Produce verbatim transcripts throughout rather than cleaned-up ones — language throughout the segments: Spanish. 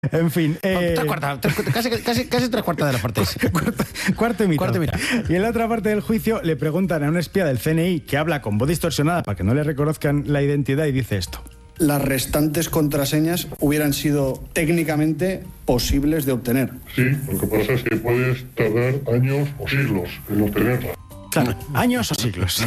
En fin. Eh... Tres cuartas, tres, casi, casi, casi tres cuartas de las partes. cuarto, cuarto y mitad. Cuarto y mitad. Y en la otra parte del juicio le preguntan a un espía del C N I que habla con voz distorsionada para que no le reconozcan la identidad y dice esto. Las restantes contraseñas hubieran sido técnicamente posibles de obtener. Sí, lo que pasa es que puedes tardar años o siglos en obtenerlas. Claro, años o siglos.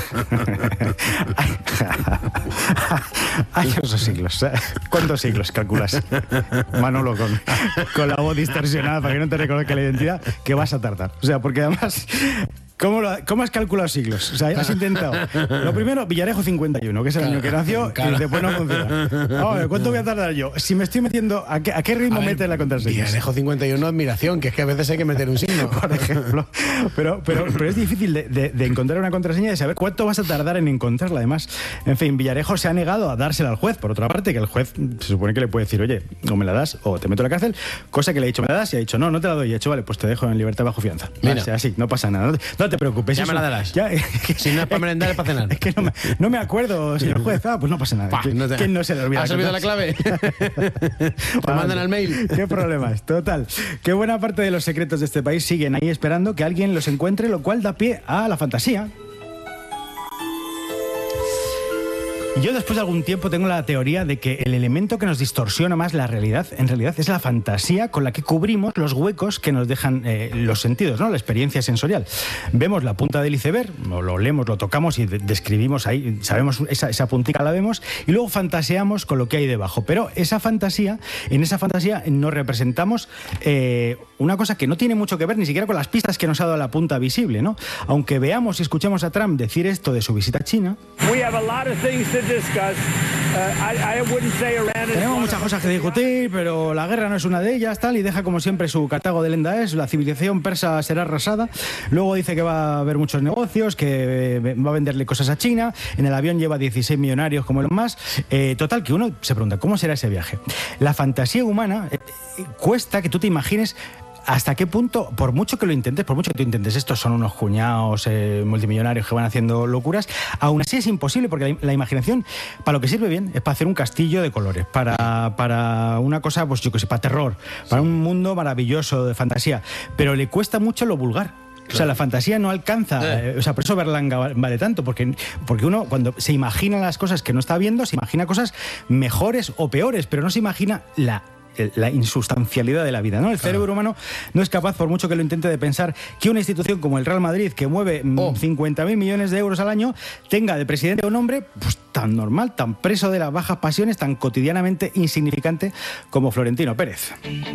Años o siglos. ¿Cuántos siglos calculas, Manolo, con, con la voz distorsionada para que no te reconozca la identidad? Que vas a tardar. O sea, porque además... ¿Cómo, lo, ¿Cómo has calculado siglos? O sea, has intentado. Lo primero, Villarejo cincuenta y uno, que es el claro, año que nació, claro. Y después no funciona. Vamos, ¿cuánto voy a tardar yo? Si me estoy metiendo, ¿a qué, a qué ritmo mete la contraseña? Villarejo cincuenta y uno, admiración, que es que a veces hay que meter un signo. Por ejemplo. Pero, pero, pero es difícil de, de, de encontrar una contraseña y de saber cuánto vas a tardar en encontrarla. Además, en fin, Villarejo se ha negado a dársela al juez. Por otra parte, que el juez se supone que le puede decir, oye, o me la das o te meto en la cárcel. Cosa que le ha dicho, me la das, y ha dicho, no, no te la doy. Y ha dicho, vale, pues te dejo en libertad bajo fianza. Mira. O sea, así, no pasa nada. No te, no te preocupes. Ya me la darás. Ya, si no es para merendar, es para cenar. Es que no me, no me acuerdo, señor juez. Ah, pues no pasa nada. Pa, no te... ¿Quién no se le olvida? ¿Has olvidado la clave? Te mandan al mail. ¿Qué problemas? Total. Que buena parte de los secretos de este país siguen ahí esperando que alguien los encuentre, lo cual da pie a la fantasía. Yo después de algún tiempo tengo la teoría de que el elemento que nos distorsiona más la realidad, en realidad, es la fantasía con la que cubrimos los huecos que nos dejan eh, los sentidos, ¿no? La experiencia sensorial. Vemos la punta del iceberg, o lo leemos, lo tocamos y de- describimos ahí, sabemos esa, esa puntica la vemos, y luego fantaseamos con lo que hay debajo. Pero esa fantasía, en esa fantasía nos representamos eh, una cosa que no tiene mucho que ver ni siquiera con las pistas que nos ha dado la punta visible, ¿no? Aunque veamos y escuchemos a Trump decir esto de su visita a China, We have a lot of things to discuss. Uh, I, I wouldn't say Iran is tenemos one muchas of cosas que discutir, pero la guerra no es una de ellas, tal, y deja como siempre su Cartago de Lendaes, la civilización persa será arrasada. Luego dice que va a haber muchos negocios, que eh, va a venderle cosas a China, en el avión lleva dieciséis millonarios como Elon Musk. Eh, total, que uno se pregunta, ¿cómo será ese viaje? La fantasía humana eh, eh, cuesta que tú te imagines hasta qué punto, por mucho que lo intentes, por mucho que tú intentes, estos son unos cuñados eh, multimillonarios que van haciendo locuras, aún así es imposible, porque la, la imaginación, para lo que sirve bien, es para hacer un castillo de colores, para, para una cosa, pues yo que sé, para terror, para un mundo maravilloso de fantasía, pero le cuesta mucho lo vulgar. Claro. O sea, la fantasía no alcanza, eh. Eh, o sea, por eso Berlanga vale tanto, porque, porque uno cuando se imagina las cosas que no está viendo, se imagina cosas mejores o peores, pero no se imagina la la insustancialidad de la vida, ¿no? El cerebro humano no es capaz, por mucho que lo intente, de pensar que una institución como el Real Madrid, que mueve oh. cincuenta mil millones de euros al año, tenga de presidente a un hombre pues, tan normal, tan preso de las bajas pasiones, tan cotidianamente insignificante como Florentino Pérez.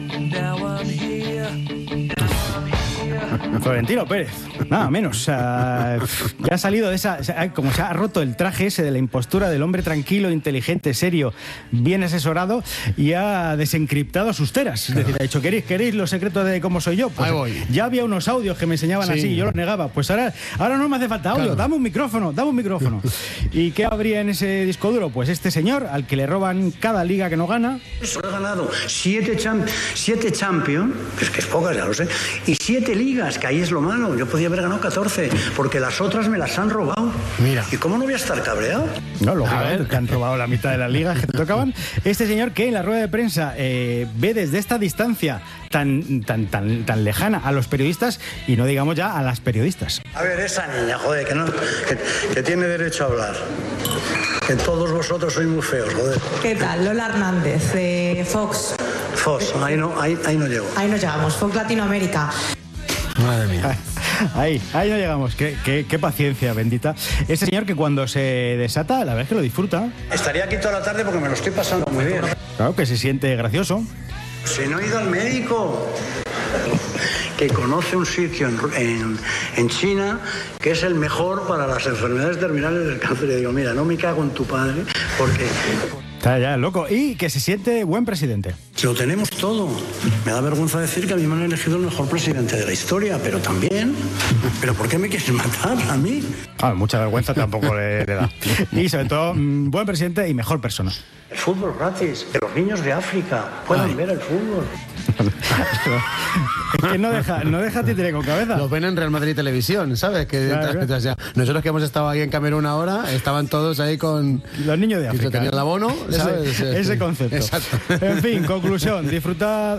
Florentino Pérez, nada menos. O sea, ya ha salido de esa, o sea, como se ha roto el traje ese de la impostura del hombre tranquilo, inteligente, serio, bien asesorado, y ha desencriptado sus teras. Es decir, ha dicho, ¿queréis, queréis los secretos de cómo soy yo? Pues ahí voy. Ya había unos audios que me enseñaban sí. así, y yo los negaba. Pues ahora, ahora no me hace falta audio, claro. dame un micrófono, dame un micrófono. ¿Y qué habría en ese disco duro? Pues este señor, al que le roban cada liga que no gana. Eso, he ganado siete, champ siete Champions, es que es pocas, ya lo sé, y siete ligas, que ahí es lo malo. Yo podía haber ganado catorce, porque las otras me las han robado. Mira. ¿Y cómo no voy a estar cabreado? No, lógicamente, te han robado la mitad de las ligas que te tocaban. Este señor que en la rueda de prensa eh, ve desde esta distancia tan, tan, tan, tan lejana a los periodistas, y no digamos ya a las periodistas. A ver, esa niña, joder, que, no, que, que tiene derecho a hablar. Que todos vosotros sois muy feos, joder. ¿Qué tal? Lola Hernández, de Fox. Fox, ahí no, ahí, ahí no llego. Ahí no llegamos, Fox Latinoamérica. Madre mía. Ahí, ahí no llegamos. Qué, qué, qué paciencia, bendita. Ese señor que cuando se desata, la verdad es que lo disfruta. Estaría aquí toda la tarde porque me lo estoy pasando muy bien. Claro, que se siente gracioso. Si no he ido al médico, que conoce un sitio en, en, en China que es el mejor para las enfermedades terminales del cáncer. Y digo, mira, no me cago en tu padre, porque... Está ya loco. Y que se siente buen presidente. Lo tenemos todo. Me da vergüenza decir que a mí me han elegido el mejor presidente de la historia, pero también... ¿Pero por qué me quieres matar a mí? Ah, mucha vergüenza tampoco le, le da. Y sobre todo, mmm, buen presidente y mejor persona. El fútbol gratis, que los niños de África puedan Ay. ver el fútbol. Es que no deja, no deja títere con cabeza. Lo ven en Real Madrid Televisión, ¿sabes? Que claro, claro. Ya, nosotros que hemos estado ahí en Camerún ahora, estaban todos ahí con... Los niños de África. Tenían el abono, ¿sabes? Ese, ese concepto. Exacto. En fin, conclusión. Conclusión, disfrutad